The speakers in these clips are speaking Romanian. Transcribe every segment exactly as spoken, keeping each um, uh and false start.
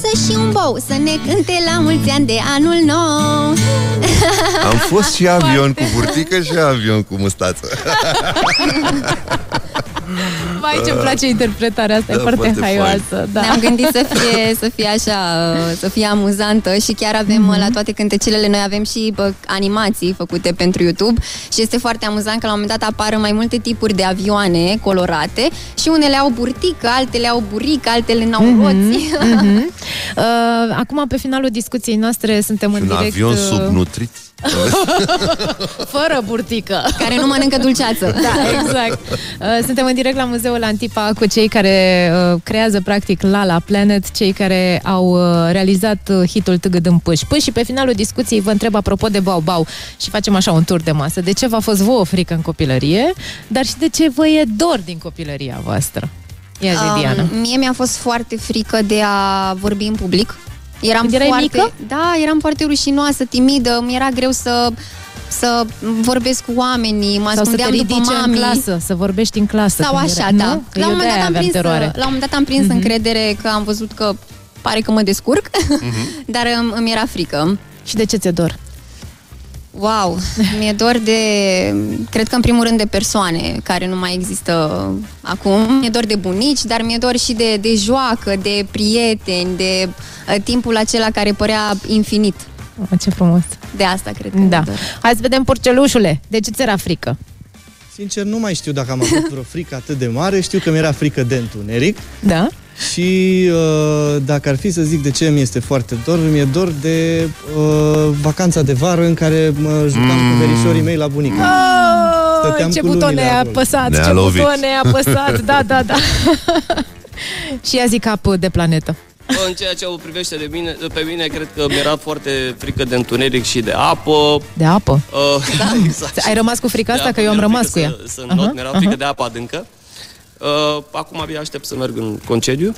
și un bou, să ne cânte la mulți ani de anul nou. Am fost și avion cu burtică și avion cu mustață. Vai, ce-mi place interpretarea asta, da, e foarte, foarte haioasă, da. Ne-am gândit să fie, să fie așa, să fie amuzantă și chiar avem, mm-hmm. la toate cântecelele, noi avem și bă, animații făcute pentru YouTube și este foarte amuzant că la un moment dat apar mai multe tipuri de avioane colorate și unele au burtică, altele au burică, altele n-au mm-hmm. roți. Mm-hmm. uh, acum, pe finalul discuției noastre, suntem și în un direct... avion subnutrit. Fără burtică. Care nu mănâncă dulceață. Da, exact. Uh, suntem în direct la Muzeul Antipa cu cei care uh, creează practic Lala Planet, cei care au uh, realizat uh, hitul Tâgădâm Pâș. Pâș și pe finalul discuției vă întreb apropo de Bau-Bau și facem așa un tur de masă. De ce v-a fost vouă frică în copilărie, dar și de ce vă e dor din copilăria voastră? Ia zi, Diana. Um, mie mi-a fost foarte frică de a vorbi în public. Eram Când erai foarte, mică? Da, eram foarte rușinoasă, timidă, mi era greu să, să vorbesc cu oamenii, mă sau să te ascundeam după ridici mami. în clasă, să vorbești în clasă. Sau așa, era, da. Nu? La un, moment dat am prins, teroare. la un moment dat am prins uh-huh. încredere că am văzut că pare că mă descurc, uh-huh. dar îmi, îmi era frică. Și de ce ți-e dor? Wow, mi-e dor de, cred că în primul rând de persoane care nu mai există acum. Mi-e dor de bunici, dar mi-e dor și de, de joacă, de prieteni, de uh, timpul acela care părea infinit. Oh, ce frumos. De asta cred că da. Hai să vedem, Porcelușule, de ce ți era frică? Sincer, nu mai știu dacă am avut vreo frică atât de mare, știu că mi-era frică de întuneric. Da? Și uh, dacă ar fi să zic de ce mi este foarte dor, mi-e dor de uh, vacanța de vară în care mă jucam mm. cu verișorii mei la bunica. Oh, ce buton ne-a apăsat, ce buton ne-a apăsat, da, da, da. Și ia zi cap de planetă. În ceea ce o privește de mine, pe mine, cred că mi-era foarte frică de întuneric și de apă. De apă? Uh, da, exact. Ai rămas cu frica asta? Că eu am rămas cu ea. Să, să uh-huh, not, mi-era uh-huh. frică de apă adâncă. Uh, acum abia aștept să merg în concediu.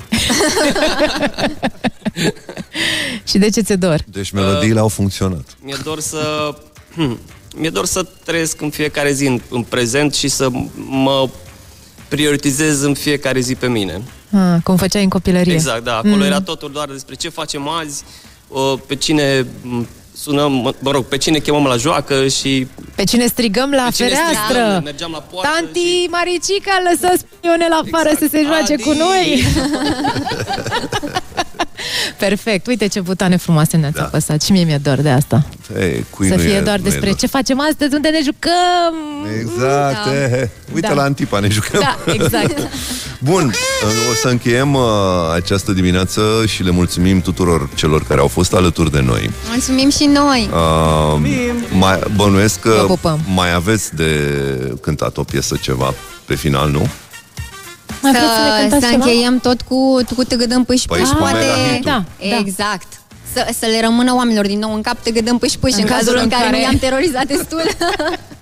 Și de ce ți-e dor? Deci melodiile uh, au funcționat. Mi-e dor să hmm, mi-e dor să trăiesc în fiecare zi în, în prezent și să mă prioritizez în fiecare zi pe mine. Ah, cum făceai în copilărie. Exact, da. Acolo mm. era totul doar despre ce facem azi, uh, pe cine sunăm, mă rog, pe cine chemăm la joacă și... Pe cine strigăm la pe cine fereastră. Strigăm, mergeam la poartă. Tanti și... Maricica, lăsă spionele afară exact. Să se joace Adi. Cu noi. Perfect. Uite ce butoane frumoase ne-ați da. Apăsat. Și mie mi-e dor de asta. Hey, să fie e, doar despre ce facem astăzi, unde ne jucăm. Exact. Da. E, uite da. La Antipa ne jucăm. Da, exact. Bun, o să încheiem uh, această dimineață și le mulțumim tuturor celor care au fost alături de noi. Mulțumim și noi. Uh, mai, bănuiesc că mai aveți de cântat o piesă ceva pe final, nu? Să, să, să încheiem tot cu, cu Tâgădâm Pâș Pâș, păi, poate... Da, exact. Să, să le rămână oamenilor din nou în cap Tâgădâm Pâș Pâș, în, în cazul în care, care nu i-am terorizat destul.